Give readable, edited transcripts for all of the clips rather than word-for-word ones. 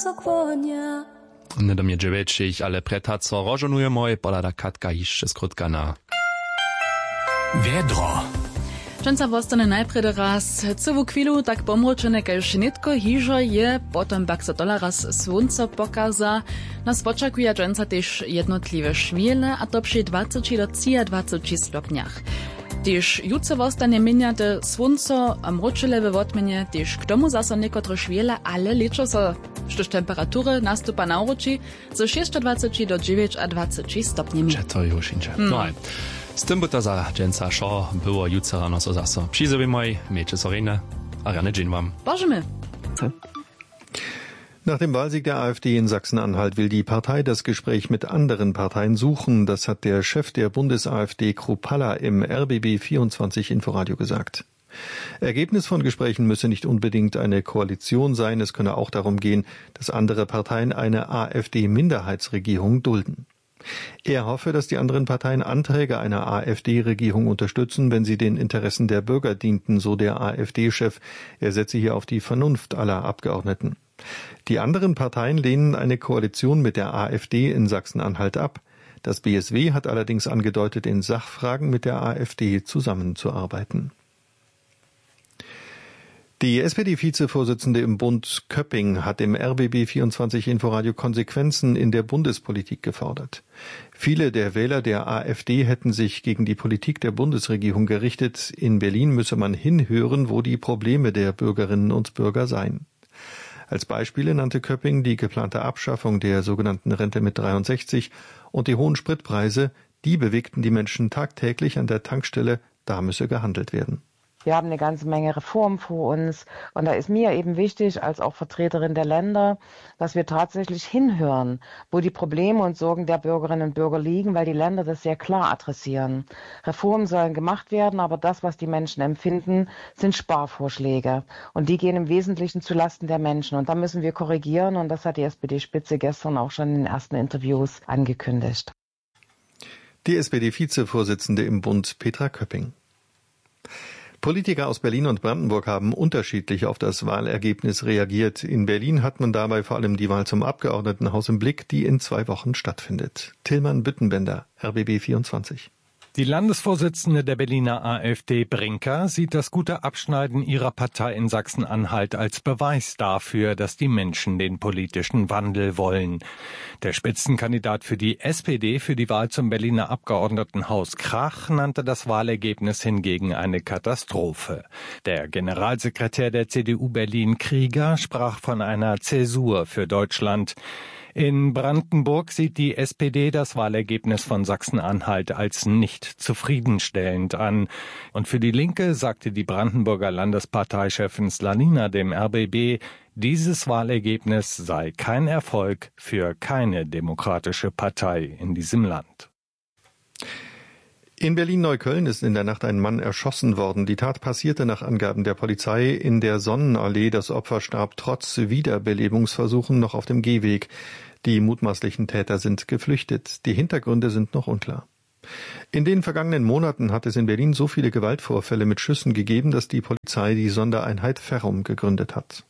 co kłonia. Nie do mnie dziewięć, ale pretaco rożonuje moje polada katka jeszcze skrótka na. Wiedro. Często postane najpredy raz całą chwilu tak pomročené, kaž nitko hižo je, potom pak se tola raz słonco pokaza. Nas oczekuje często też jednotliwe szmiele, a to przy 20 do 23 stopniach. Też jutro postane miniate słonco a mročele we wotmenie, też k tomu zase niekotro szmiele, ale liczą se, że temperatury nastupa na uroči ze 26 do 29 stopniami. To już incze. No i z tym by to za dżęca szło było jutro rano so zase. Przyjdzie moj, miejcie sorine, a rane dzień wam. Bożemy. Nach dem Wahlsieg der AfD in Sachsen-Anhalt will die Partei das Gespräch mit anderen Parteien suchen. Das hat der Chef der Bundes-AfD Kruppalla im RBB 24 Inforadio gesagt. Ergebnis von Gesprächen müsse nicht unbedingt eine Koalition sein. Es könne auch darum gehen, dass andere Parteien eine AfD-Minderheitsregierung dulden. Er hoffe, dass die anderen Parteien Anträge einer AfD-Regierung unterstützen, wenn sie den Interessen der Bürger dienten, so der AfD-Chef. Er setze hier auf die Vernunft aller Abgeordneten. Die anderen Parteien lehnen eine Koalition mit der AfD in Sachsen-Anhalt ab. Das BSW hat allerdings angedeutet, in Sachfragen mit der AfD zusammenzuarbeiten. Die SPD-Vizevorsitzende im Bund Köpping hat im RBB 24 Inforadio Konsequenzen in der Bundespolitik gefordert. Viele der Wähler der AfD hätten sich gegen die Politik der Bundesregierung gerichtet. In Berlin müsse man hinhören, wo die Probleme der Bürgerinnen und Bürger seien. Als Beispiele nannte Köpping die geplante Abschaffung der sogenannten Rente mit 63 und die hohen Spritpreise. Die bewegten die Menschen tagtäglich an der Tankstelle. Da müsse gehandelt werden. Wir haben eine ganze Menge Reformen vor uns und da ist mir eben wichtig, als auch Vertreterin der Länder, dass wir tatsächlich hinhören, wo die Probleme und Sorgen der Bürgerinnen und Bürger liegen, weil die Länder das sehr klar adressieren. Reformen sollen gemacht werden, aber das, was die Menschen empfinden, sind Sparvorschläge und die gehen im Wesentlichen zulasten der Menschen und da müssen wir korrigieren und das hat die SPD-Spitze gestern auch schon in den ersten Interviews angekündigt. Die SPD-Vizevorsitzende im Bund Petra Köpping. Politiker aus Berlin und Brandenburg haben unterschiedlich auf das Wahlergebnis reagiert. In Berlin hat man dabei vor allem die Wahl zum Abgeordnetenhaus im Blick, die in 2 Wochen stattfindet. Tillmann Büttenbender, RBB 24. Die Landesvorsitzende der Berliner AfD, Brinker, sieht das gute Abschneiden ihrer Partei in Sachsen-Anhalt als Beweis dafür, dass die Menschen den politischen Wandel wollen. Der Spitzenkandidat für die SPD für die Wahl zum Berliner Abgeordnetenhaus Krach nannte das Wahlergebnis hingegen eine Katastrophe. Der Generalsekretär der CDU Berlin, Krieger, sprach von einer Zäsur für Deutschland. In Brandenburg sieht die SPD das Wahlergebnis von Sachsen-Anhalt als nicht zufriedenstellend an. Und für die Linke sagte die Brandenburger Landesparteichefin Slanina dem RBB, dieses Wahlergebnis sei kein Erfolg für keine demokratische Partei in diesem Land. In Berlin-Neukölln ist in der Nacht ein Mann erschossen worden. Die Tat passierte nach Angaben der Polizei in der Sonnenallee. Das Opfer starb trotz Wiederbelebungsversuchen noch auf dem Gehweg. Die mutmaßlichen Täter sind geflüchtet. Die Hintergründe sind noch unklar. In den vergangenen Monaten hat es in Berlin so viele Gewaltvorfälle mit Schüssen gegeben, dass die Polizei die Sondereinheit Ferrum gegründet hat.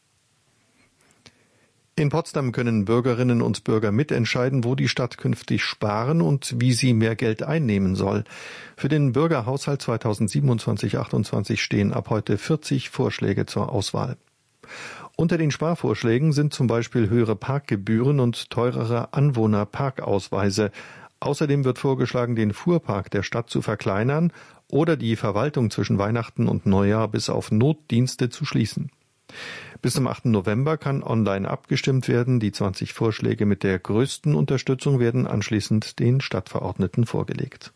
In Potsdam können Bürgerinnen und Bürger mitentscheiden, wo die Stadt künftig sparen und wie sie mehr Geld einnehmen soll. Für den Bürgerhaushalt 2027/28 stehen ab heute 40 Vorschläge zur Auswahl. Unter den Sparvorschlägen sind zum Beispiel höhere Parkgebühren und teurere Anwohnerparkausweise. Außerdem wird vorgeschlagen, den Fuhrpark der Stadt zu verkleinern oder die Verwaltung zwischen Weihnachten und Neujahr bis auf Notdienste zu schließen. Bis zum 8. November kann online abgestimmt werden. Die 20 Vorschläge mit der größten Unterstützung werden anschließend den Stadtverordneten vorgelegt.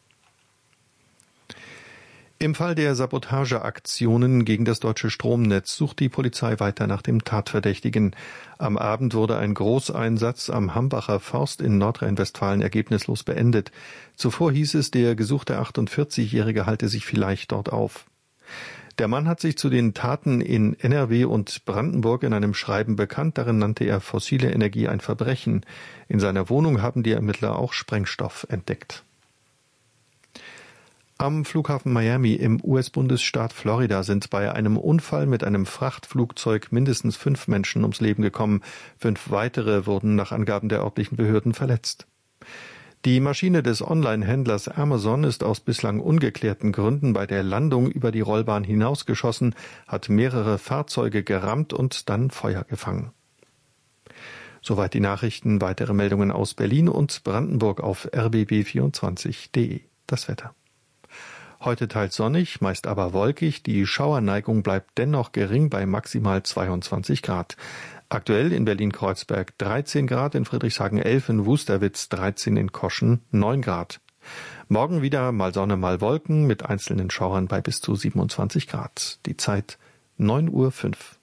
Im Fall der Sabotageaktionen gegen das deutsche Stromnetz sucht die Polizei weiter nach dem Tatverdächtigen. Am Abend wurde ein Großeinsatz am Hambacher Forst in Nordrhein-Westfalen ergebnislos beendet. Zuvor hieß es, der gesuchte 48-Jährige halte sich vielleicht dort auf. Der Mann hat sich zu den Taten in NRW und Brandenburg in einem Schreiben bekannt. Darin nannte er fossile Energie ein Verbrechen. In seiner Wohnung haben die Ermittler auch Sprengstoff entdeckt. Am Flughafen Miami im US-Bundesstaat Florida sind bei einem Unfall mit einem Frachtflugzeug mindestens 5 Menschen ums Leben gekommen. 5 weitere wurden nach Angaben der örtlichen Behörden verletzt. Die Maschine des Online-Händlers Amazon ist aus bislang ungeklärten Gründen bei der Landung über die Rollbahn hinausgeschossen, hat mehrere Fahrzeuge gerammt und dann Feuer gefangen. Soweit die Nachrichten. Weitere Meldungen aus Berlin und Brandenburg auf rbb24.de. Das Wetter. Heute teils sonnig, meist aber wolkig. Die Schauerneigung bleibt dennoch gering bei maximal 22 Grad. Aktuell in Berlin-Kreuzberg 13 Grad, in Friedrichshagen 11, in Wusterwitz 13, in Koschen 9 Grad. Morgen wieder mal Sonne, mal Wolken mit einzelnen Schauern bei bis zu 27 Grad. Die Zeit 9:05 Uhr.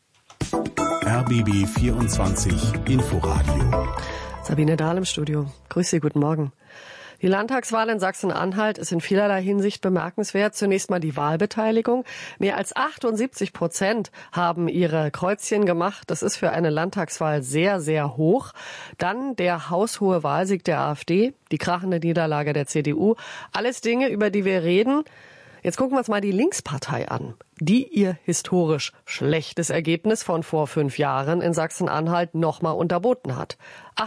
RBB 24 Inforadio. Sabine Dahl im Studio. Grüß Sie, guten Morgen. Die Landtagswahl in Sachsen-Anhalt ist in vielerlei Hinsicht bemerkenswert. Zunächst mal die Wahlbeteiligung. Mehr als 78% haben ihre Kreuzchen gemacht. Das ist für eine Landtagswahl sehr, sehr hoch. Dann der haushohe Wahlsieg der AfD, die krachende Niederlage der CDU. Alles Dinge, über die wir reden. Jetzt gucken wir uns mal die Linkspartei an, die ihr historisch schlechtes Ergebnis von vor 5 Jahren in Sachsen-Anhalt nochmal unterboten hat.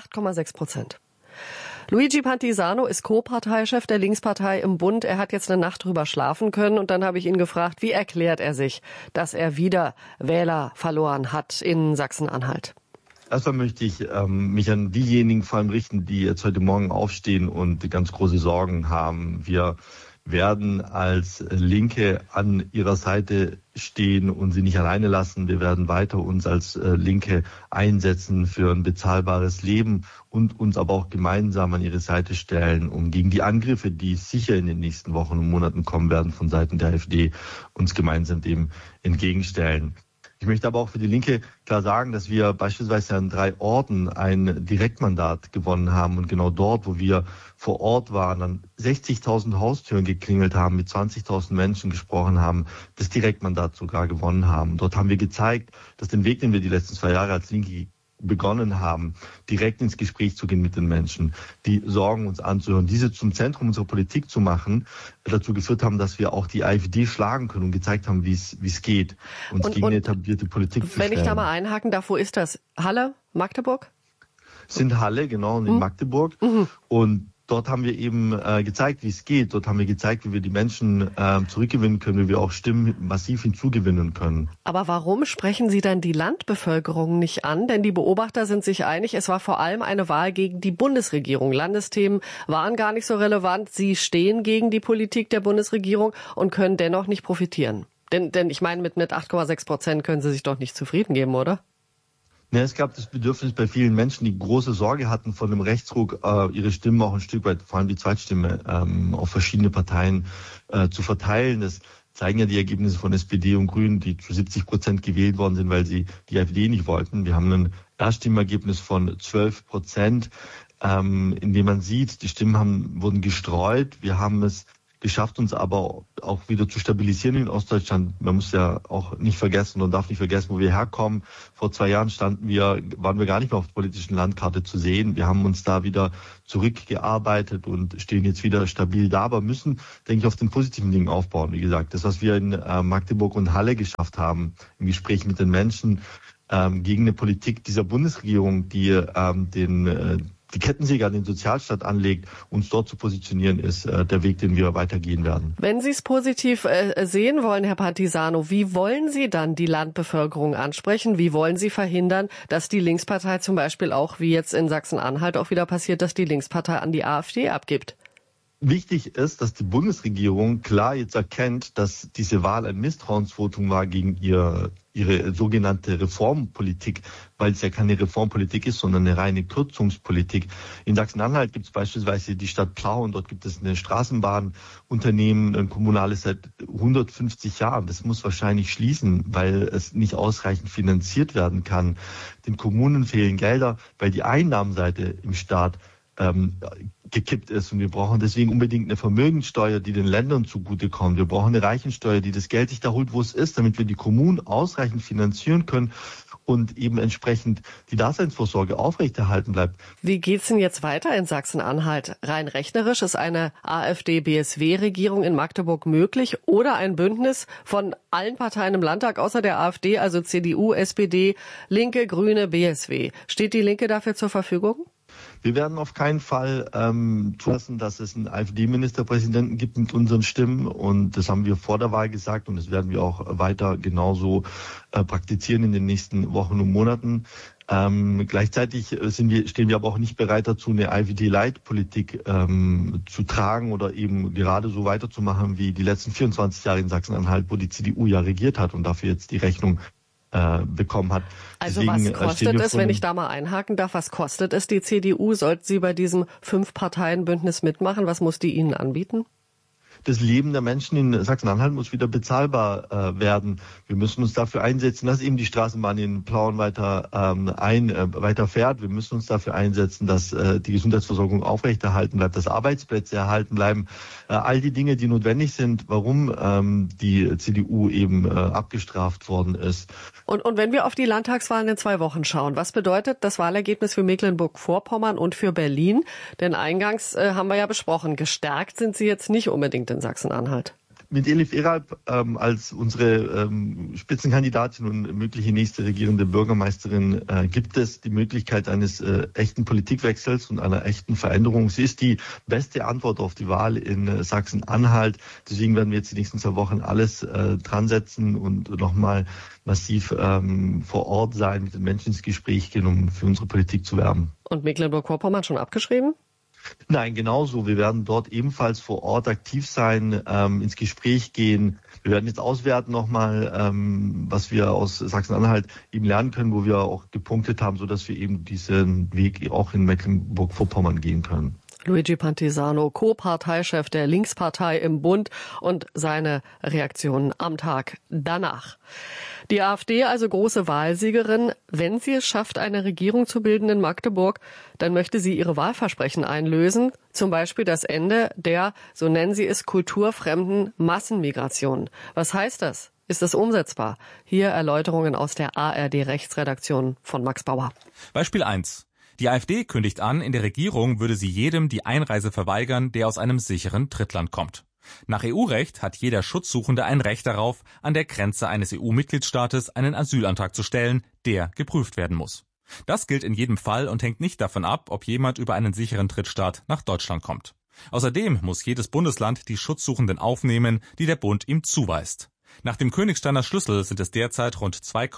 8,6%. Luigi Pantisano ist Co-Parteichef der Linkspartei im Bund. Er hat jetzt eine Nacht drüber schlafen können und dann habe ich ihn gefragt, wie erklärt er sich, dass er wieder Wähler verloren hat in Sachsen-Anhalt? Erstmal möchte ich mich an diejenigen vor allem richten, die jetzt heute Morgen aufstehen und ganz große Sorgen haben. Wir werden als Linke an ihrer Seite stehen und sie nicht alleine lassen. Wir werden weiter uns als Linke einsetzen für ein bezahlbares Leben und uns aber auch gemeinsam an ihre Seite stellen, um gegen die Angriffe, die sicher in den nächsten Wochen und Monaten kommen werden von Seiten der AfD, uns gemeinsam dem entgegenstellen. Ich möchte aber auch für die Linke klar sagen, dass wir beispielsweise an 3 Orten ein Direktmandat gewonnen haben und genau dort, wo wir vor Ort waren, an 60.000 Haustüren geklingelt haben, mit 20.000 Menschen gesprochen haben, das Direktmandat sogar gewonnen haben. Dort haben wir gezeigt, dass den Weg, den wir die letzten 2 Jahre als Linke begonnen haben, direkt ins Gespräch zu gehen mit den Menschen, die Sorgen uns anzuhören, diese zum Zentrum unserer Politik zu machen, dazu geführt haben, dass wir auch die AfD schlagen können und gezeigt haben, wie es geht, uns gegen eine etablierte Politik zu stellen. Wenn ich da mal einhaken darf, wo ist das? Halle? Magdeburg? Sind Halle, genau, in Magdeburg. Und dort haben wir eben gezeigt, wie es geht. Dort haben wir gezeigt, wie wir die Menschen zurückgewinnen können, wie wir auch Stimmen massiv hinzugewinnen können. Aber warum sprechen Sie dann die Landbevölkerung nicht an? Denn die Beobachter sind sich einig, es war vor allem eine Wahl gegen die Bundesregierung. Landesthemen waren gar nicht so relevant. Sie stehen gegen die Politik der Bundesregierung und können dennoch nicht profitieren. Denn ich meine, mit 8,6% können Sie sich doch nicht zufrieden geben, oder? Ja, es gab das Bedürfnis bei vielen Menschen, die große Sorge hatten vor dem Rechtsruck, ihre Stimmen auch ein Stück weit, vor allem die Zweitstimme, auf verschiedene Parteien zu verteilen. Das zeigen ja die Ergebnisse von SPD und Grünen, die zu 70% gewählt worden sind, weil sie die AfD nicht wollten. Wir haben ein Erststimmenergebnis von 12%, in dem man sieht, die Stimmen wurden gestreut. Wir haben es geschafft, uns aber auch wieder zu stabilisieren in Ostdeutschland. Man muss ja auch nicht vergessen und darf nicht vergessen, wo wir herkommen. Vor 2 Jahren waren wir gar nicht mehr auf der politischen Landkarte zu sehen. Wir haben uns da wieder zurückgearbeitet und stehen jetzt wieder stabil da, aber müssen, denke ich, auf den positiven Dingen aufbauen. Wie gesagt, das, was wir in Magdeburg und Halle geschafft haben, im Gespräch mit den Menschen, gegen eine Politik dieser Bundesregierung, die die Kettensäge an den Sozialstaat anlegt, uns dort zu positionieren, ist der Weg, den wir weitergehen werden. Wenn Sie es positiv sehen wollen, Herr Pantisano, wie wollen Sie dann die Landbevölkerung ansprechen? Wie wollen Sie verhindern, dass die Linkspartei zum Beispiel auch, wie jetzt in Sachsen-Anhalt auch wieder passiert, dass die Linkspartei an die AfD abgibt? Wichtig ist, dass die Bundesregierung klar jetzt erkennt, dass diese Wahl ein Misstrauensvotum war gegen ihre sogenannte Reformpolitik, weil es ja keine Reformpolitik ist, sondern eine reine Kürzungspolitik. In Sachsen-Anhalt gibt es beispielsweise die Stadt Plauen, dort gibt es eine Straßenbahnunternehmen, ein kommunales seit 150 Jahren. Das muss wahrscheinlich schließen, weil es nicht ausreichend finanziert werden kann. Den Kommunen fehlen Gelder, weil die Einnahmenseite im Staat gekippt ist. Und wir brauchen deswegen unbedingt eine Vermögenssteuer, die den Ländern zugutekommt. Wir brauchen eine Reichensteuer, die das Geld sich da holt, wo es ist, damit wir die Kommunen ausreichend finanzieren können und eben entsprechend die Daseinsvorsorge aufrechterhalten bleibt. Wie geht's denn jetzt weiter in Sachsen-Anhalt? Rein rechnerisch ist eine AfD-BSW-Regierung in Magdeburg möglich oder ein Bündnis von allen Parteien im Landtag außer der AfD, also CDU, SPD, Linke, Grüne, BSW. Steht die Linke dafür zur Verfügung? Wir werden auf keinen Fall zulassen, dass es einen AfD-Ministerpräsidenten gibt mit unseren Stimmen. Und das haben wir vor der Wahl gesagt und das werden wir auch weiter genauso praktizieren in den nächsten Wochen und Monaten. Gleichzeitig stehen wir aber auch nicht bereit dazu, eine AfD-Light-Politik zu tragen oder eben gerade so weiterzumachen wie die letzten 24 Jahre in Sachsen-Anhalt, wo die CDU ja regiert hat und dafür jetzt die Rechnung bekommen hat. Also deswegen, was kostet es, wenn ich da mal einhaken darf, was kostet es die CDU? Sollte sie bei diesem 5-Parteien-Bündnis mitmachen? Was muss die Ihnen anbieten? Das Leben der Menschen in Sachsen-Anhalt muss wieder bezahlbar werden. Wir müssen uns dafür einsetzen, dass eben die Straßenbahn in Plauen weiter fährt. Wir müssen uns dafür einsetzen, dass die Gesundheitsversorgung aufrechterhalten bleibt, dass Arbeitsplätze erhalten bleiben. All die Dinge, die notwendig sind, warum die CDU eben abgestraft worden ist. Und wenn wir auf die Landtagswahlen in 2 Wochen schauen, was bedeutet das Wahlergebnis für Mecklenburg-Vorpommern und für Berlin? Denn eingangs haben wir ja besprochen, gestärkt sind sie jetzt nicht unbedingt in Sachsen-Anhalt. Mit Elif Eralp als unsere Spitzenkandidatin und mögliche nächste regierende Bürgermeisterin gibt es die Möglichkeit eines echten Politikwechsels und einer echten Veränderung. Sie ist die beste Antwort auf die Wahl in Sachsen-Anhalt. Deswegen werden wir jetzt die nächsten 2 Wochen alles dran setzen und nochmal massiv vor Ort sein, mit den Menschen ins Gespräch gehen, um für unsere Politik zu werben. Und Mecklenburg-Vorpommern schon abgeschrieben? Nein, genauso. Wir werden dort ebenfalls vor Ort aktiv sein, ins Gespräch gehen. Wir werden jetzt auswerten nochmal, was wir aus Sachsen-Anhalt eben lernen können, wo wir auch gepunktet haben, sodass wir eben diesen Weg auch in Mecklenburg-Vorpommern gehen können. Luigi Pantisano, Co-Parteichef der Linkspartei im Bund und seine Reaktionen am Tag danach. Die AfD also große Wahlsiegerin. Wenn sie es schafft, eine Regierung zu bilden in Magdeburg, dann möchte sie ihre Wahlversprechen einlösen. Zum Beispiel das Ende der, so nennen sie es, kulturfremden Massenmigration. Was heißt das? Ist das umsetzbar? Hier Erläuterungen aus der ARD-Rechtsredaktion von Max Bauer. Beispiel 1. Die AfD kündigt an, in der Regierung würde sie jedem die Einreise verweigern, der aus einem sicheren Drittland kommt. Nach EU-Recht hat jeder Schutzsuchende ein Recht darauf, an der Grenze eines EU-Mitgliedstaates einen Asylantrag zu stellen, der geprüft werden muss. Das gilt in jedem Fall und hängt nicht davon ab, ob jemand über einen sicheren Drittstaat nach Deutschland kommt. Außerdem muss jedes Bundesland die Schutzsuchenden aufnehmen, die der Bund ihm zuweist. Nach dem Königsteiner Schlüssel sind es derzeit rund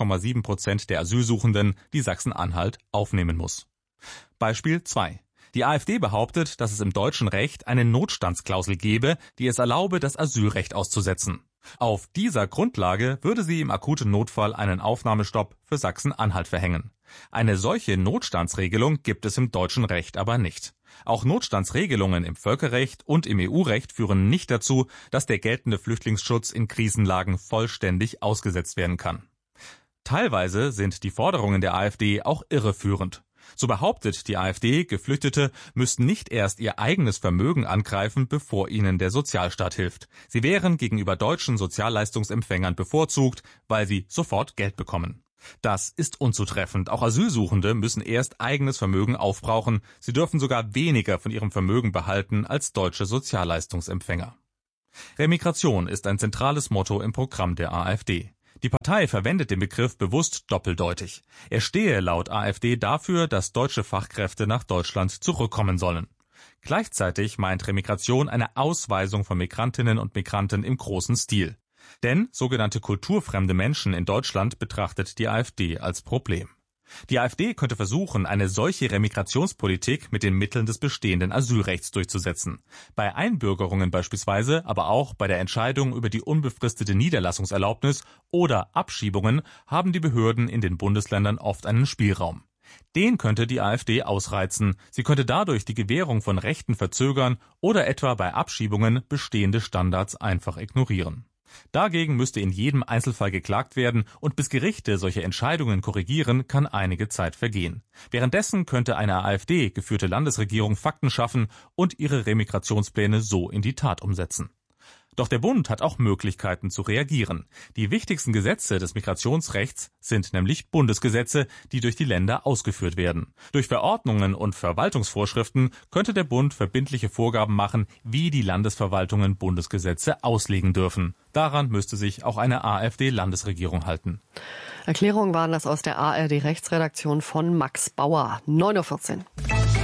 2,7% der Asylsuchenden, die Sachsen-Anhalt aufnehmen muss. Beispiel 2. Die AfD behauptet, dass es im deutschen Recht eine Notstandsklausel gebe, die es erlaube, das Asylrecht auszusetzen. Auf dieser Grundlage würde sie im akuten Notfall einen Aufnahmestopp für Sachsen-Anhalt verhängen. Eine solche Notstandsregelung gibt es im deutschen Recht aber nicht. Auch Notstandsregelungen im Völkerrecht und im EU-Recht führen nicht dazu, dass der geltende Flüchtlingsschutz in Krisenlagen vollständig ausgesetzt werden kann. Teilweise sind die Forderungen der AfD auch irreführend. So behauptet die AfD, Geflüchtete müssten nicht erst ihr eigenes Vermögen angreifen, bevor ihnen der Sozialstaat hilft. Sie wären gegenüber deutschen Sozialleistungsempfängern bevorzugt, weil sie sofort Geld bekommen. Das ist unzutreffend. Auch Asylsuchende müssen erst eigenes Vermögen aufbrauchen. Sie dürfen sogar weniger von ihrem Vermögen behalten als deutsche Sozialleistungsempfänger. Remigration ist ein zentrales Motto im Programm der AfD. Die Partei verwendet den Begriff bewusst doppeldeutig. Er stehe laut AfD dafür, dass deutsche Fachkräfte nach Deutschland zurückkommen sollen. Gleichzeitig meint Remigration eine Ausweisung von Migrantinnen und Migranten im großen Stil. Denn sogenannte kulturfremde Menschen in Deutschland betrachtet die AfD als Problem. Die AfD könnte versuchen, eine solche Remigrationspolitik mit den Mitteln des bestehenden Asylrechts durchzusetzen. Bei Einbürgerungen beispielsweise, aber auch bei der Entscheidung über die unbefristete Niederlassungserlaubnis oder Abschiebungen haben die Behörden in den Bundesländern oft einen Spielraum. Den könnte die AfD ausreizen. Sie könnte dadurch die Gewährung von Rechten verzögern oder etwa bei Abschiebungen bestehende Standards einfach ignorieren. Dagegen müsste in jedem Einzelfall geklagt werden und bis Gerichte solche Entscheidungen korrigieren, kann einige Zeit vergehen. Währenddessen könnte eine AfD-geführte Landesregierung Fakten schaffen und ihre Remigrationspläne so in die Tat umsetzen. Doch der Bund hat auch Möglichkeiten zu reagieren. Die wichtigsten Gesetze des Migrationsrechts sind nämlich Bundesgesetze, die durch die Länder ausgeführt werden. Durch Verordnungen und Verwaltungsvorschriften könnte der Bund verbindliche Vorgaben machen, wie die Landesverwaltungen Bundesgesetze auslegen dürfen. Daran müsste sich auch eine AfD-Landesregierung halten. Erklärungen waren das aus der ARD-Rechtsredaktion von Max Bauer. 9.14 Uhr.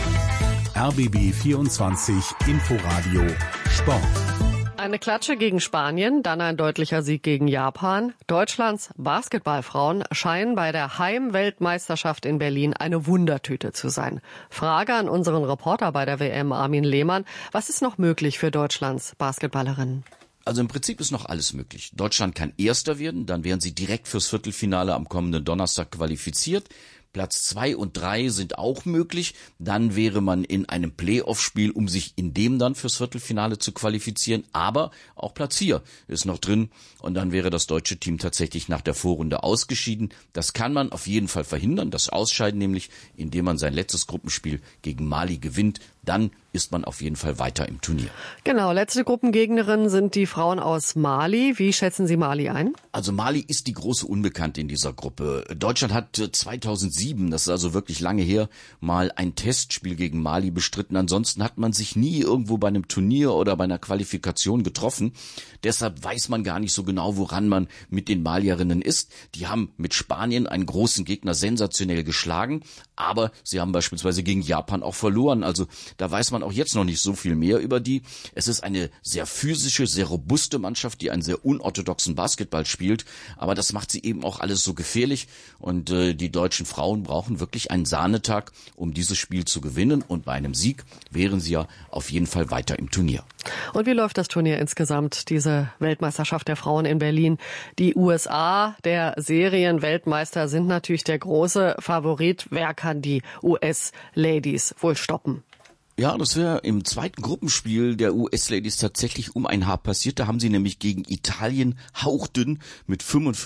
RBB 24 Inforadio Sport. Eine Klatsche gegen Spanien, dann ein deutlicher Sieg gegen Japan. Deutschlands Basketballfrauen scheinen bei der Heimweltmeisterschaft in Berlin eine Wundertüte zu sein. Frage an unseren Reporter bei der WM, Armin Lehmann. Was ist noch möglich für Deutschlands Basketballerinnen? Also im Prinzip ist noch alles möglich. Deutschland kann Erster werden, dann wären sie direkt fürs Viertelfinale am kommenden Donnerstag qualifiziert. Platz 2 und 3 sind auch möglich. Dann wäre man in einem Playoff-Spiel, um sich in dem dann fürs Viertelfinale zu qualifizieren. Aber auch Platz 4 ist noch drin. Und dann wäre das deutsche Team tatsächlich nach der Vorrunde ausgeschieden. Das kann man auf jeden Fall verhindern, das Ausscheiden nämlich, indem man sein letztes Gruppenspiel gegen Mali gewinnt. Dann ist man auf jeden Fall weiter im Turnier. Genau, letzte Gruppengegnerin sind die Frauen aus Mali. Wie schätzen Sie Mali ein? Also Mali ist die große Unbekannte in dieser Gruppe. Deutschland hat 2007, das ist also wirklich lange her, mal ein Testspiel gegen Mali bestritten. Ansonsten hat man sich nie irgendwo bei einem Turnier oder bei einer Qualifikation getroffen. Deshalb weiß man gar nicht so genau, woran man mit den Malierinnen ist. Die haben mit Spanien einen großen Gegner sensationell geschlagen, aber sie haben beispielsweise gegen Japan auch verloren. Also da weiß man auch jetzt noch nicht so viel mehr über die. Es ist eine sehr physische, sehr robuste Mannschaft, die einen sehr unorthodoxen Basketball spielt. Aber das macht sie eben auch alles so gefährlich. Und die deutschen Frauen brauchen wirklich einen Sahnetag, um dieses Spiel zu gewinnen. Und bei einem Sieg wären sie ja auf jeden Fall weiter im Turnier. Und wie läuft das Turnier insgesamt, diese Weltmeisterschaft der Frauen in Berlin? Die USA, der Serienweltmeister, sind natürlich der große Favorit. Wer kann die US-Ladies wohl stoppen? Ja, das wäre im zweiten Gruppenspiel der US-Ladies tatsächlich um ein Haar passiert. Da haben sie nämlich gegen Italien hauchdünn mit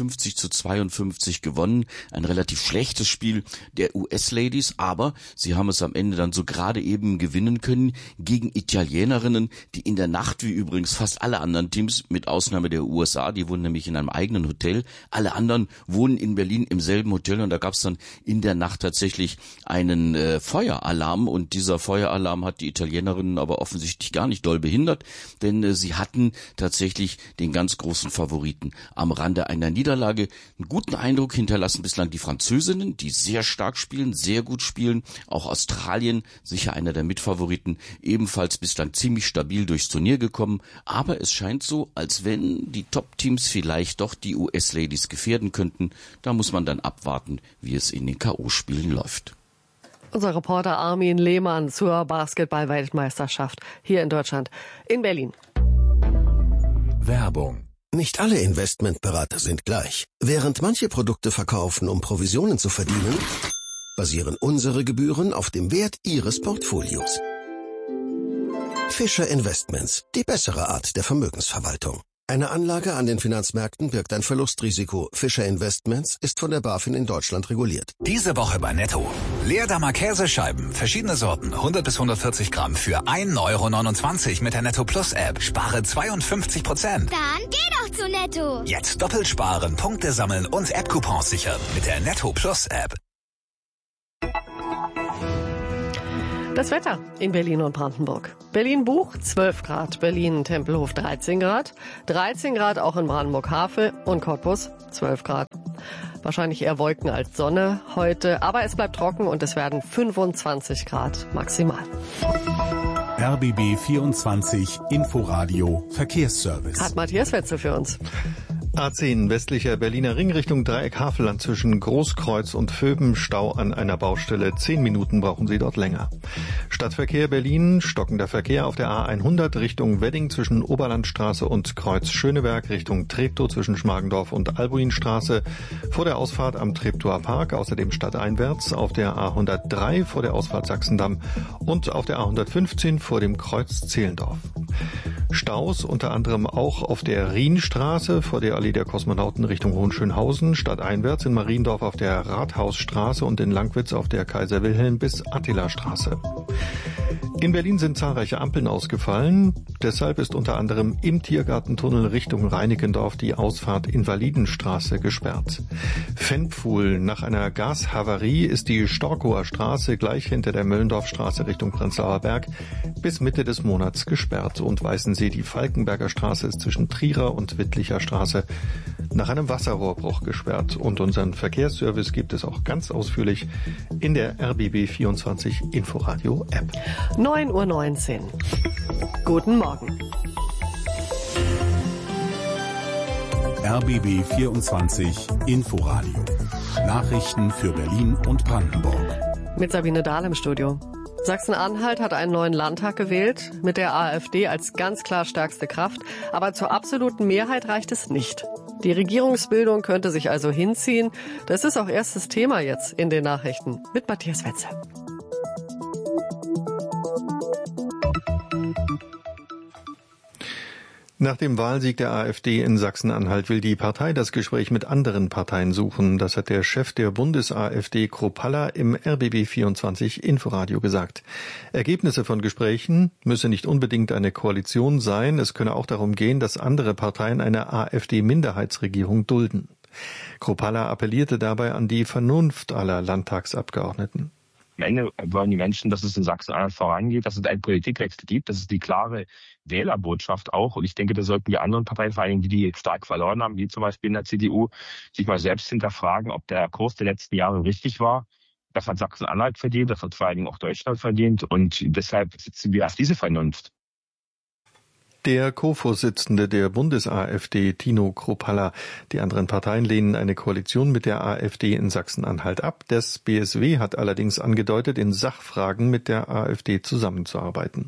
55-52 gewonnen. Ein relativ schlechtes Spiel der US-Ladies, aber sie haben es am Ende dann so gerade eben gewinnen können gegen Italienerinnen, die in der Nacht, wie übrigens fast alle anderen Teams, mit Ausnahme der USA, die wohnen nämlich in einem eigenen Hotel. Alle anderen wohnen in Berlin im selben Hotel und da gab es dann in der Nacht tatsächlich einen Feueralarm und dieser Feueralarm hat die Italienerinnen aber offensichtlich gar nicht doll behindert, denn sie hatten tatsächlich den ganz großen Favoriten am Rande einer Niederlage. Einen guten Eindruck hinterlassen bislang die Französinnen, die sehr stark spielen, sehr gut spielen. Auch Australien, sicher einer der Mitfavoriten, ebenfalls bislang ziemlich stabil durchs Turnier gekommen. Aber es scheint so, als wenn die Top-Teams vielleicht doch die US-Ladies gefährden könnten. Da muss man dann abwarten, wie es in den K.O.-Spielen läuft. Unser Reporter Armin Lehmann zur Basketball-Weltmeisterschaft hier in Deutschland, in Berlin. Werbung. Nicht alle Investmentberater sind gleich. Während manche Produkte verkaufen, um Provisionen zu verdienen, basieren unsere Gebühren auf dem Wert Ihres Portfolios. Fischer Investments, die bessere Art der Vermögensverwaltung. Eine Anlage an den Finanzmärkten birgt ein Verlustrisiko. Fischer Investments ist von der BaFin in Deutschland reguliert. Diese Woche bei Netto. Leerdammer Käsescheiben, verschiedene Sorten, 100 bis 140 Gramm für 1,29 € mit der Netto Plus App. Spare 52%. Dann geh doch zu Netto. Jetzt doppelt sparen, Punkte sammeln und App-Coupons sichern mit der Netto Plus App. Das Wetter in Berlin und Brandenburg. Berlin-Buch 12 Grad, Berlin-Tempelhof 13 Grad, 13 Grad auch in Brandenburg-Havel und Cottbus 12 Grad. Wahrscheinlich eher Wolken als Sonne heute, aber es bleibt trocken und es werden 25 Grad maximal. RBB 24 Inforadio Verkehrsservice. Hat Matthias Wetzel für uns. A10 westlicher Berliner Ring Richtung Dreieck Havelland zwischen Großkreuz und Vöben, Stau an einer Baustelle. 10 Minuten brauchen Sie dort länger. Stadtverkehr Berlin, stockender Verkehr auf der A100 Richtung Wedding zwischen Oberlandstraße und Kreuz Schöneberg Richtung Treptow zwischen Schmargendorf und Albuinstraße. Vor der Ausfahrt am Treptower Park, außerdem stadteinwärts auf der A103 vor der Ausfahrt Sachsendam und auf der A115 vor dem Kreuz Zehlendorf. Staus unter anderem auch auf der Rienstraße vor der Allee der Kosmonauten Richtung Hohenschönhausen, stadteinwärts in Mariendorf auf der Rathausstraße und in Langwitz auf der Kaiser Wilhelm bis Attila Straße. In Berlin sind zahlreiche Ampeln ausgefallen. Deshalb ist unter anderem im Tiergartentunnel Richtung Reinickendorf die Ausfahrt Invalidenstraße gesperrt. Fennpfuhl: Nach einer Gashavarie ist die Storkower Straße gleich hinter der Möllendorfstraße Richtung Prenzlauer Berg bis Mitte des Monats gesperrt. Und Weißensee: die Falkenberger Straße ist zwischen Trierer und Wittlicher Straße nach einem Wasserrohrbruch gesperrt. Und unseren Verkehrsservice gibt es auch ganz ausführlich in der RBB 24 Inforadio App. 9:19 Uhr. Guten Morgen. RBB 24 Inforadio. Nachrichten für Berlin und Brandenburg. Mit Sabine Dahl im Studio. Sachsen-Anhalt hat einen neuen Landtag gewählt, mit der AfD als ganz klar stärkste Kraft. Aber zur absoluten Mehrheit reicht es nicht. Die Regierungsbildung könnte sich also hinziehen. Das ist auch erstes Thema jetzt in den Nachrichten mit Matthias Wetzel. Nach dem Wahlsieg der AfD in Sachsen-Anhalt will die Partei das Gespräch mit anderen Parteien suchen. Das hat der Chef der Bundes-AfD Kropalla im RBB 24 Inforadio gesagt. Ergebnisse von Gesprächen müsse nicht unbedingt eine Koalition sein. Es könne auch darum gehen, dass andere Parteien eine AfD-Minderheitsregierung dulden. Kropalla appellierte dabei an die Vernunft aller Landtagsabgeordneten. Am Ende wollen die Menschen, dass es in Sachsen-Anhalt vorangeht, dass es einen Politikwechsel gibt. Das ist die klare Wählerbotschaft auch. Und ich denke, da sollten die anderen Parteien, vor allem die stark verloren haben, wie zum Beispiel in der CDU, sich mal selbst hinterfragen, ob der Kurs der letzten Jahre richtig war. Das hat Sachsen-Anhalt verdient, das hat vor allen Dingen auch Deutschland verdient. Und deshalb sitzen wir auf diese Vernunft. Der Co-Vorsitzende der Bundes-AfD, Tino Kropalla. Die anderen Parteien lehnen eine Koalition mit der AfD in Sachsen-Anhalt ab. Das BSW hat allerdings angedeutet, in Sachfragen mit der AfD zusammenzuarbeiten.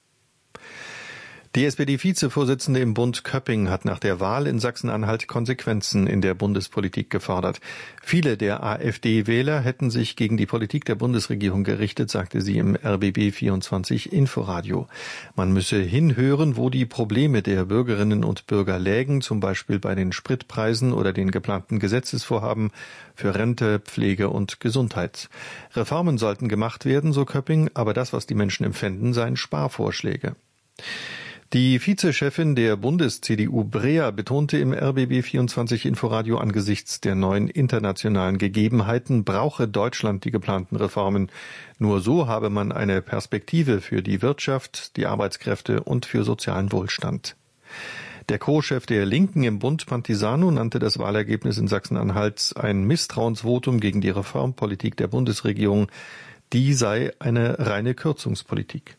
Die SPD-Vizevorsitzende im Bund Köpping hat nach der Wahl in Sachsen-Anhalt Konsequenzen in der Bundespolitik gefordert. Viele der AfD-Wähler hätten sich gegen die Politik der Bundesregierung gerichtet, sagte sie im RBB 24 Inforadio. Man müsse hinhören, wo die Probleme der Bürgerinnen und Bürger lägen, zum Beispiel bei den Spritpreisen oder den geplanten Gesetzesvorhaben für Rente, Pflege und Gesundheit. Reformen sollten gemacht werden, so Köpping, aber das, was die Menschen empfänden, seien Sparvorschläge. Die Vizechefin der Bundes-CDU Breer betonte im RBB 24 Inforadio, angesichts der neuen internationalen Gegebenheiten brauche Deutschland die geplanten Reformen. Nur so habe man eine Perspektive für die Wirtschaft, die Arbeitskräfte und für sozialen Wohlstand. Der Co-Chef der Linken im Bund, Pantisano, nannte das Wahlergebnis in Sachsen-Anhalt ein Misstrauensvotum gegen die Reformpolitik der Bundesregierung. Die sei eine reine Kürzungspolitik.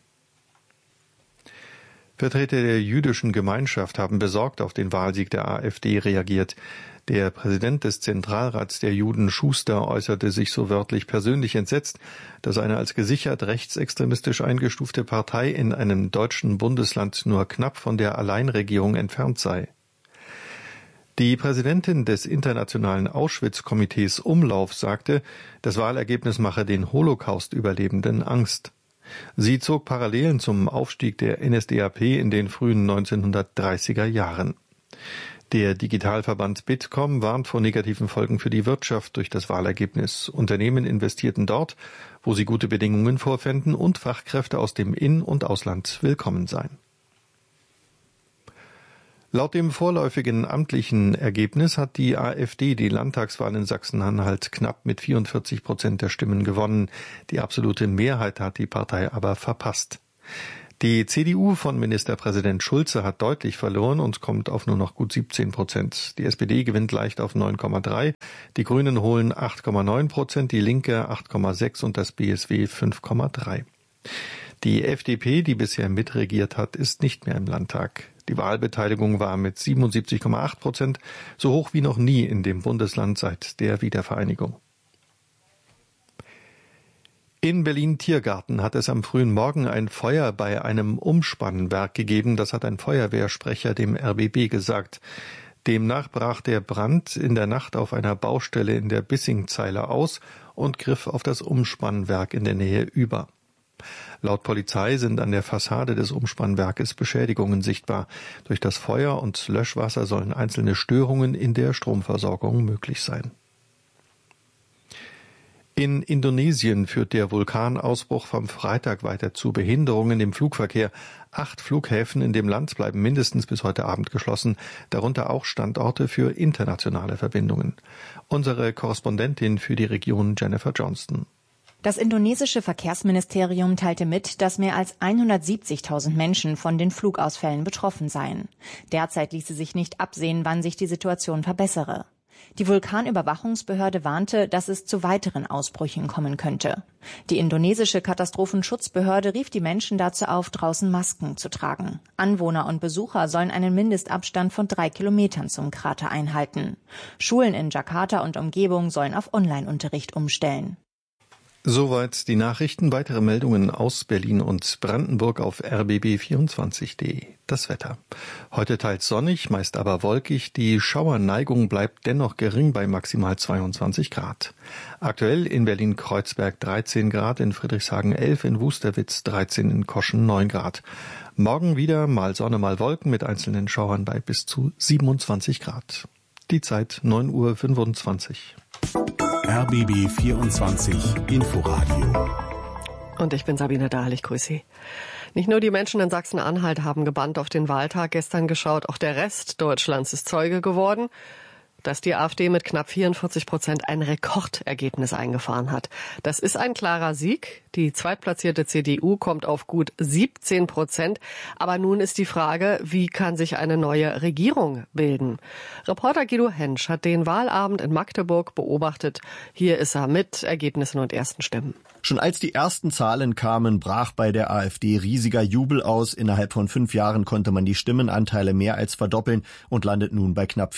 Vertreter der jüdischen Gemeinschaft haben besorgt auf den Wahlsieg der AfD reagiert. Der Präsident des Zentralrats der Juden, Schuster, äußerte sich so wörtlich persönlich entsetzt, dass eine als gesichert rechtsextremistisch eingestufte Partei in einem deutschen Bundesland nur knapp von der Alleinregierung entfernt sei. Die Präsidentin des Internationalen Auschwitz-Komitees Umlauf sagte, das Wahlergebnis mache den Holocaust-Überlebenden Angst. Sie zog Parallelen zum Aufstieg der NSDAP in den frühen 1930er Jahren. Der Digitalverband Bitkom warnt vor negativen Folgen für die Wirtschaft durch das Wahlergebnis. Unternehmen investierten dort, wo sie gute Bedingungen vorfänden und Fachkräfte aus dem In- und Ausland willkommen seien. Laut dem vorläufigen amtlichen Ergebnis hat die AfD die Landtagswahl in Sachsen-Anhalt knapp mit 44% der Stimmen gewonnen. Die absolute Mehrheit hat die Partei aber verpasst. Die CDU von Ministerpräsident Schulze hat deutlich verloren und kommt auf nur noch gut 17%. Die SPD gewinnt leicht auf 9,3%, die Grünen holen 8,9%, die Linke 8,6% und das BSW 5,3%. Die FDP, die bisher mitregiert hat, ist nicht mehr im Landtag. Die Wahlbeteiligung war mit 77,8% so hoch wie noch nie in dem Bundesland seit der Wiedervereinigung. In Berlin-Tiergarten hat es am frühen Morgen ein Feuer bei einem Umspannwerk gegeben. Das hat ein Feuerwehrsprecher dem RBB gesagt. Demnach brach der Brand in der Nacht auf einer Baustelle in der Bissingzeile aus und griff auf das Umspannwerk in der Nähe über. Laut Polizei sind an der Fassade des Umspannwerkes Beschädigungen sichtbar. Durch das Feuer und Löschwasser sollen einzelne Störungen in der Stromversorgung möglich sein. In Indonesien führt der Vulkanausbruch vom Freitag weiter zu Behinderungen im Flugverkehr. 8 Flughäfen in dem Land bleiben mindestens bis heute Abend geschlossen, darunter auch Standorte für internationale Verbindungen. Unsere Korrespondentin für die Region Jennifer Johnston. Das indonesische Verkehrsministerium teilte mit, dass mehr als 170.000 Menschen von den Flugausfällen betroffen seien. Derzeit ließe sich nicht absehen, wann sich die Situation verbessere. Die Vulkanüberwachungsbehörde warnte, dass es zu weiteren Ausbrüchen kommen könnte. Die indonesische Katastrophenschutzbehörde rief die Menschen dazu auf, draußen Masken zu tragen. Anwohner und Besucher sollen einen Mindestabstand von 3 Kilometern zum Krater einhalten. Schulen in Jakarta und Umgebung sollen auf Online-Unterricht umstellen. Soweit die Nachrichten. Weitere Meldungen aus Berlin und Brandenburg auf rbb24.de. Das Wetter. Heute teils sonnig, meist aber wolkig. Die Schauerneigung bleibt dennoch gering bei maximal 22 Grad. Aktuell in Berlin-Kreuzberg 13 Grad, in Friedrichshagen 11, in Wusterwitz 13, in Koschen 9 Grad. Morgen wieder mal Sonne, mal Wolken mit einzelnen Schauern bei bis zu 27 Grad. Die Zeit 9:25 Uhr. RBB 24 Inforadio. Und ich bin Sabine Dahl, ich grüße Sie. Nicht nur die Menschen in Sachsen-Anhalt haben gebannt auf den Wahltag gestern geschaut, auch der Rest Deutschlands ist Zeuge geworden, dass die AfD mit knapp 44% ein Rekordergebnis eingefahren hat. Das ist ein klarer Sieg. Die zweitplatzierte CDU kommt auf gut 17%. Aber nun ist die Frage, wie kann sich eine neue Regierung bilden? Reporter Guido Hensch hat den Wahlabend in Magdeburg beobachtet. Hier ist er mit Ergebnissen und ersten Stimmen. Schon als die ersten Zahlen kamen, brach bei der AfD riesiger Jubel aus. Innerhalb von 5 Jahren konnte man die Stimmenanteile mehr als verdoppeln und landet nun bei knapp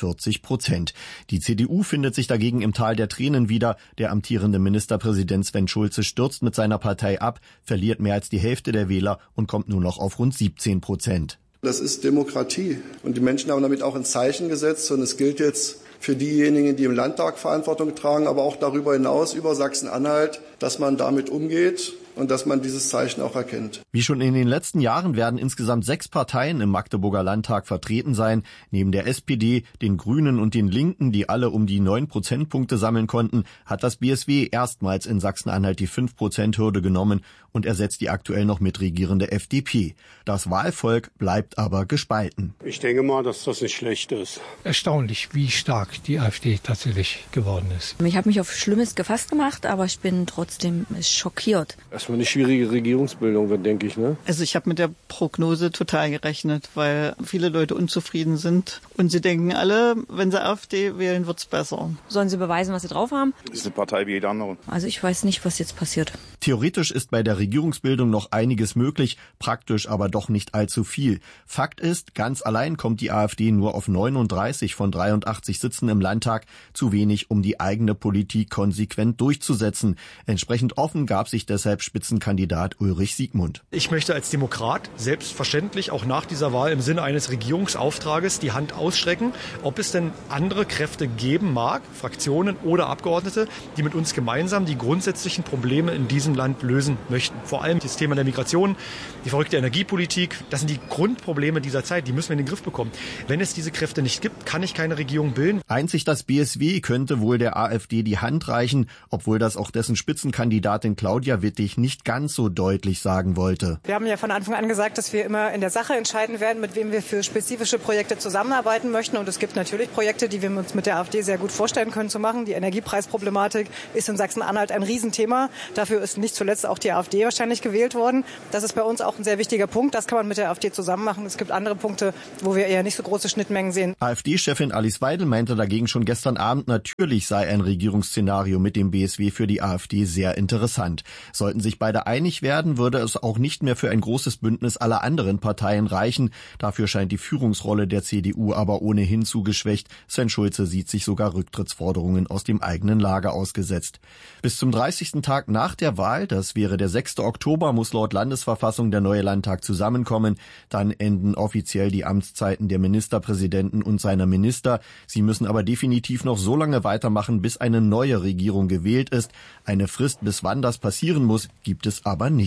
44%. Die CDU findet sich dagegen im Tal der Tränen wieder. Der amtierende Ministerpräsident Sven Schulze stürzt mit seiner Partei ab, verliert mehr als die Hälfte der Wähler und kommt nur noch auf rund 17%. Das ist Demokratie. Und die Menschen haben damit auch ein Zeichen gesetzt. Und es gilt jetzt für diejenigen, die im Landtag Verantwortung tragen, aber auch darüber hinaus über Sachsen-Anhalt, dass man damit umgeht und dass man dieses Zeichen auch erkennt. Wie schon in den letzten Jahren werden insgesamt 6 Parteien im Magdeburger Landtag vertreten sein. Neben der SPD, den Grünen und den Linken, die alle um die 9 Prozentpunkte sammeln konnten, hat das BSW erstmals in Sachsen-Anhalt die 5%-Hürde genommen und ersetzt die aktuell noch mitregierende FDP. Das Wahlvolk bleibt aber gespalten. Ich denke mal, dass das nicht schlecht ist. Erstaunlich, wie stark die AfD tatsächlich geworden ist. Ich habe mich auf Schlimmes gefasst gemacht, aber ich bin trotzdem schockiert. Erstmal eine schwierige Regierungsbildung wird, denke ich. Ne? Also ich habe mit der Prognose total gerechnet, weil viele Leute unzufrieden sind. Und sie denken alle, wenn sie AfD wählen, wird's besser. Sollen sie beweisen, was sie drauf haben? Das ist eine Partei wie jede andere. Also ich weiß nicht, was jetzt passiert. Theoretisch ist bei der Regierungsbildung noch einiges möglich, praktisch aber doch nicht allzu viel. Fakt ist, ganz allein kommt die AfD nur auf 39 von 83 Sitzen im Landtag, zu wenig, um die eigene Politik konsequent durchzusetzen. Entsprechend offen gab sich deshalb Spitzenkandidat Ulrich Siegmund. Ich möchte als Demokrat selbstverständlich auch nach dieser Wahl im Sinne eines Regierungsauftrages die Hand ausstrecken, ob es denn andere Kräfte geben mag, Fraktionen oder Abgeordnete, die mit uns gemeinsam die grundsätzlichen Probleme in diesem Land lösen möchten. Vor allem das Thema der Migration, die verrückte Energiepolitik, das sind die Grundprobleme dieser Zeit, die müssen wir in den Griff bekommen. Wenn es diese Kräfte nicht gibt, kann ich keine Regierung bilden. Einzig das BSW könnte wohl der AfD die Hand reichen, obwohl das auch dessen Spitzenkandidatin Claudia Wittig nicht ganz so deutlich sagen wollte. Wir haben ja von Anfang an gesagt, dass wir immer in der Sache entscheiden werden, mit wem wir für spezifische Projekte zusammenarbeiten möchten. Und es gibt natürlich Projekte, die wir uns mit der AfD sehr gut vorstellen können zu machen. Die Energiepreisproblematik ist in Sachsen-Anhalt ein Riesenthema. Dafür ist nicht zuletzt auch die AfD wahrscheinlich gewählt worden. Das ist bei uns auch ein sehr wichtiger Punkt. Das kann man mit der AfD zusammen machen. Es gibt andere Punkte, wo wir eher nicht so große Schnittmengen sehen. AfD-Chefin Alice Weidel meinte dagegen schon gestern Abend, natürlich sei ein Regierungsszenario mit dem BSW für die AfD sehr interessant. Sollten sich beide einig werden, würde es auch nicht mehr für ein großes Bündnis aller anderen Parteien reichen. Dafür scheint die Führungsrolle der CDU aber ohnehin zu geschwächt. Sven Schulze sieht sich sogar Rücktrittsforderungen aus dem eigenen Lager ausgesetzt. Bis zum 30. Tag nach der Wahl, das wäre der 6. Oktober, muss laut Landesverfassung der neue Landtag zusammenkommen. Dann enden offiziell die Amtszeiten der Ministerpräsidenten und seiner Minister. Sie müssen aber definitiv noch so lange weitermachen, bis eine neue Regierung gewählt ist. Eine Frist, bis wann das passieren muss, gibt es aber nicht.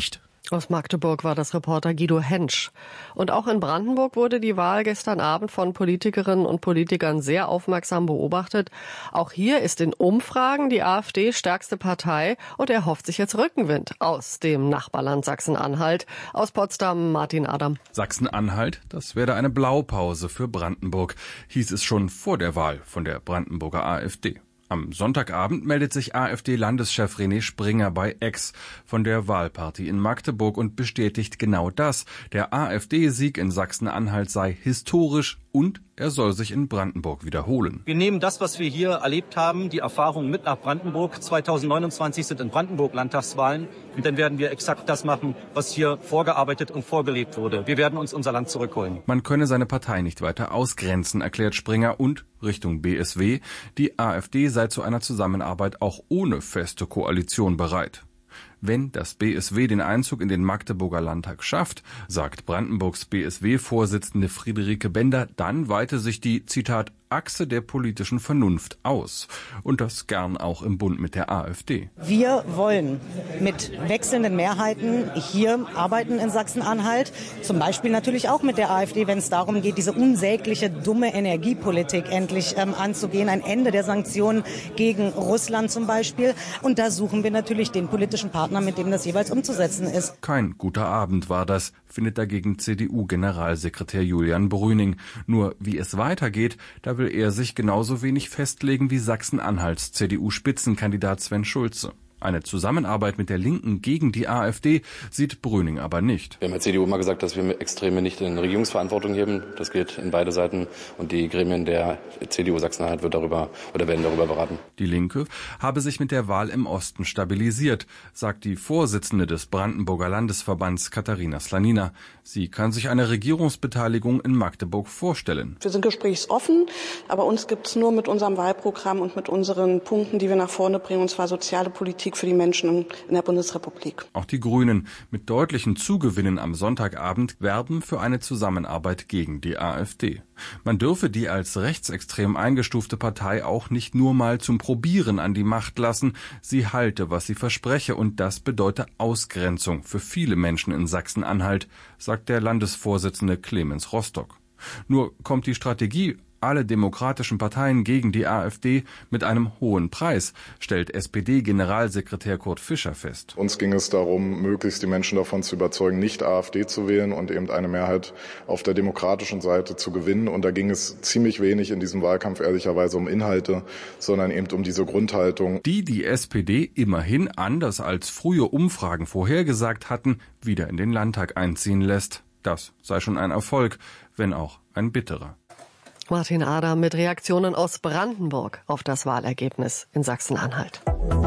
Aus Magdeburg war das Reporter Guido Hensch. Und auch in Brandenburg wurde die Wahl gestern Abend von Politikerinnen und Politikern sehr aufmerksam beobachtet. Auch hier ist in Umfragen die AfD stärkste Partei und er hofft sich jetzt Rückenwind aus dem Nachbarland Sachsen-Anhalt. Aus Potsdam Martin Adam. Sachsen-Anhalt, das wäre eine Blaupause für Brandenburg, hieß es schon vor der Wahl von der Brandenburger AfD. Am Sonntagabend meldet sich AfD-Landeschef René Springer bei X von der Wahlparty in Magdeburg und bestätigt genau das. Der AfD-Sieg in Sachsen-Anhalt sei historisch und er soll sich in Brandenburg wiederholen. Wir nehmen das, was wir hier erlebt haben, die Erfahrungen mit nach Brandenburg. 2029 sind in Brandenburg Landtagswahlen und dann werden wir exakt das machen, was hier vorgearbeitet und vorgelebt wurde. Wir werden uns unser Land zurückholen. Man könne seine Partei nicht weiter ausgrenzen, erklärt Springer und Richtung BSW, die AfD sei zu einer Zusammenarbeit auch ohne feste Koalition bereit. Wenn das BSW den Einzug in den Magdeburger Landtag schafft, sagt Brandenburgs BSW-Vorsitzende Friederike Bender, dann weite sich die, Zitat, Achse der politischen Vernunft aus. Und das gern auch im Bund mit der AfD. Wir wollen mit wechselnden Mehrheiten hier arbeiten in Sachsen-Anhalt. Zum Beispiel natürlich auch mit der AfD, wenn es darum geht, diese unsägliche, dumme Energiepolitik endlich anzugehen. Ein Ende der Sanktionen gegen Russland zum Beispiel. Und da suchen wir natürlich den politischen Partner, mit dem das jeweils umzusetzen ist. Kein guter Abend war das, findet dagegen CDU-Generalsekretär Julian Brüning. Nur wie es weitergeht, da will er sich genauso wenig festlegen wie Sachsen-Anhalts CDU-Spitzenkandidat Sven Schulze. Eine Zusammenarbeit mit der Linken gegen die AfD sieht Brüning aber nicht. Wir haben als CDU immer gesagt, dass wir Extreme nicht in Regierungsverantwortung heben. Das geht in beide Seiten. Und die Gremien der CDU Sachsen-Anhalt werden darüber beraten. Die Linke habe sich mit der Wahl im Osten stabilisiert, sagt die Vorsitzende des Brandenburger Landesverbands Katharina Slanina. Sie kann sich eine Regierungsbeteiligung in Magdeburg vorstellen. Wir sind gesprächsoffen, aber uns gibt es nur mit unserem Wahlprogramm und mit unseren Punkten, die wir nach vorne bringen, und zwar soziale Politik für die Menschen in der Bundesrepublik. Auch die Grünen mit deutlichen Zugewinnen am Sonntagabend werben für eine Zusammenarbeit gegen die AfD. Man dürfe die als rechtsextrem eingestufte Partei auch nicht nur mal zum Probieren an die Macht lassen. Sie halte, was sie verspreche, und das bedeute Ausgrenzung für viele Menschen in Sachsen-Anhalt, sagt der Landesvorsitzende Clemens Rostock. Nur kommt die Strategie, alle demokratischen Parteien gegen die AfD, mit einem hohen Preis, stellt SPD-Generalsekretär Kurt Fischer fest. Uns ging es darum, möglichst die Menschen davon zu überzeugen, nicht AfD zu wählen und eben eine Mehrheit auf der demokratischen Seite zu gewinnen. Und da ging es ziemlich wenig in diesem Wahlkampf ehrlicherweise um Inhalte, sondern eben um diese Grundhaltung. Die SPD immerhin, anders als frühe Umfragen vorhergesagt hatten, wieder in den Landtag einziehen lässt. Das sei schon ein Erfolg, wenn auch ein bitterer. Martin Adam mit Reaktionen aus Brandenburg auf das Wahlergebnis in Sachsen-Anhalt.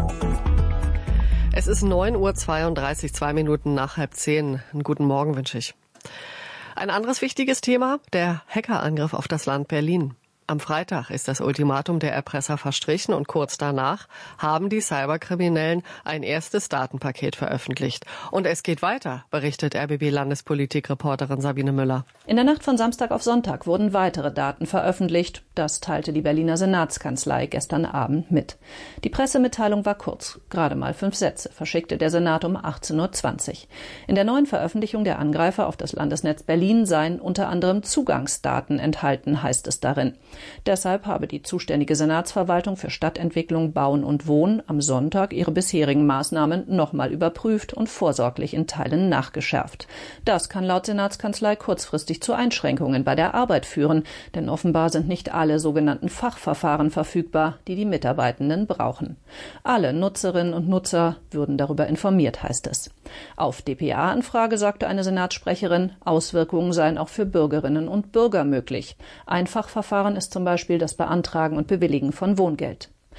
Es ist 9:32 Uhr, 2 Minuten nach 9:30. Einen guten Morgen wünsche ich. Ein anderes wichtiges Thema, der Hackerangriff auf das Land Berlin. Am Freitag ist das Ultimatum der Erpresser verstrichen und kurz danach haben die Cyberkriminellen ein erstes Datenpaket veröffentlicht. Und es geht weiter, berichtet RBB-Landespolitik-Reporterin Sabine Müller. In der Nacht von Samstag auf Sonntag wurden weitere Daten veröffentlicht. Das teilte die Berliner Senatskanzlei gestern Abend mit. Die Pressemitteilung war kurz, gerade mal 5 Sätze, verschickte der Senat um 18:20 Uhr. In der neuen Veröffentlichung der Angreifer auf das Landesnetz Berlin seien unter anderem Zugangsdaten enthalten, heißt es darin. Deshalb habe die zuständige Senatsverwaltung für Stadtentwicklung, Bauen und Wohnen am Sonntag ihre bisherigen Maßnahmen nochmal überprüft und vorsorglich in Teilen nachgeschärft. Das kann laut Senatskanzlei kurzfristig zu Einschränkungen bei der Arbeit führen, denn offenbar sind nicht alle sogenannten Fachverfahren verfügbar, die die Mitarbeitenden brauchen. Alle Nutzerinnen und Nutzer würden darüber informiert, heißt es. Auf dpa-Anfrage sagte eine Senatssprecherin, Auswirkungen seien auch für Bürgerinnen und Bürger möglich. Ein Fachverfahren ist zum Beispiel das Beantragen und Bewilligen von Wohngeld.